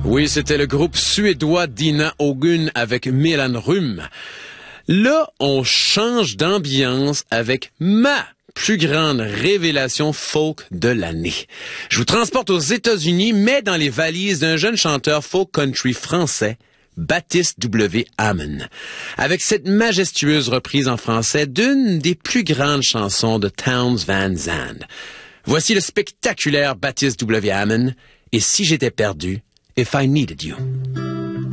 Oui, c'était le groupe suédois Dina Ogun avec Milan Rum. Là, on change d'ambiance avec ma plus grande révélation folk de l'année. Je vous transporte aux États-Unis, mais dans les valises d'un jeune chanteur folk country français, Baptiste W. Hamon, avec cette majestueuse reprise en français d'une des plus grandes chansons de Townes Van Zandt. Voici le spectaculaire Baptiste W. Hamon, et si j'étais perdu, If I Needed You.